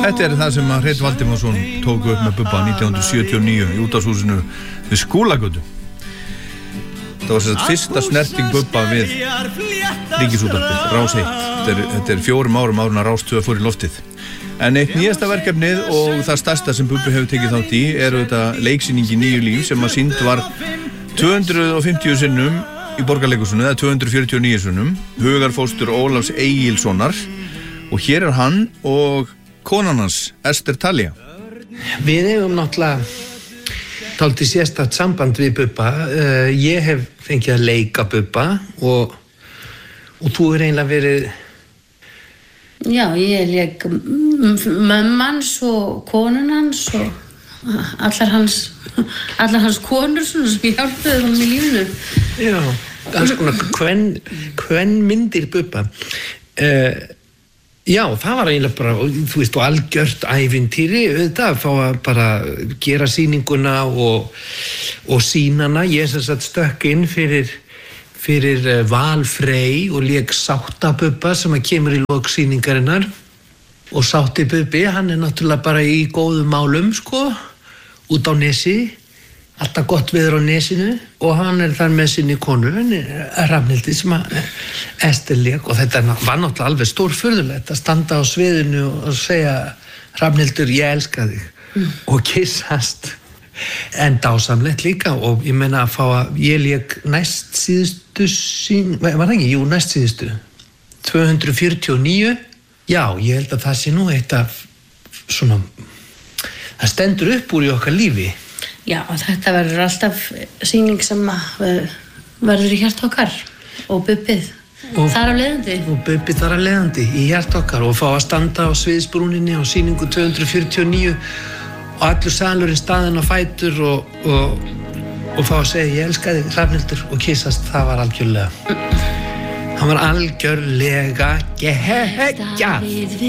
Þetta það sem að Hreinn Valdimarsson tók upp með Bubba 1979 í útvarpshúsinu við Skúlagötu. Það var þess að fyrsta snerting Bubba við Ríkisútvarpið, Rás 1. Þetta 4 árum áður en Rás 2 fór í loftið. En eitt nýjasta verkefnið og það stærsta sem Bubbi hefur tekið þátt í þetta leiksýningi Nýju líf sem að sýnd var 250 sinnum í Borgarleikhúsinu, eða 249 sinnum, hugarfóstur Ólafs Egilssonar, og hér hann og konan hans, Ester Talía. Við hefum náttúrulega dálítið sérstakt samband við Bubba. Ég hef fengið að leika Bubba og þú eiginlega verið... Já, ég leik mömmans og konun hans og allar hans konur svona sem ég hjálpaði honum í lífinu. Já, alls konar kvenmyndir Bubba. Já, það var eiginlega bara, þú veist, og algjört ævintýri, auðvitað, að fá að bara gera sýninguna og sýnana. Ég sem sagt stökk inn fyrir Val Frey og lék Sátta Bubba sem að kemur í lok sýningarinnar. Og Sátti Bubbi, hann náttúrulega bara í góðum málum, sko, út á Nesi. Alltaf gott veður á Nesinu og hann þar með sinni konu, Hrafnhildi, sem að Ester lék. Og þetta var náttúrulega alveg stórfurðulegt að standa á sviðinu og segja Hrafnhildur, ég elska þig og kyssast. En dásamlegt líka og ég meina að fá að ég lék næst síðustu var það ekki? Jú, næst síðustu 249. Já, ég held að það sé nú eitt af svona, það stendur upp úr í okkar lífi. Já, þetta verður alltaf sýning sem verður í hjarta okkar og Bubbið þar af leiðandi. Og Bubbið þar af leiðandi í hjarta okkar og fá að standa á sviðsbrúninni á sýningu 249 og allur salurinn staðinn á fætur og fá að segja ég elska þig Hrafnhildur og kyssast. Það var algjörlega hann var algjörlega geggjað.